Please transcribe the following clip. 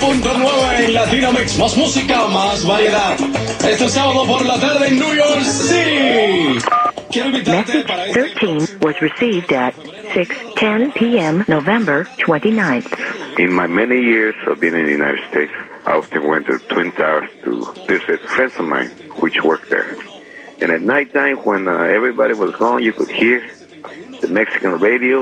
106.9 en Latino Mix. Más música, más variedad. Este sábado por la tarde en New York City. Quiero invitarte Message para 13 was received at 6:10 p.m. November 29th. In my many years of being in the United States, I often went to Twin Towers to visit friends of mine which worked there. And at nighttime, when everybody was gone, you could hear the Mexican radio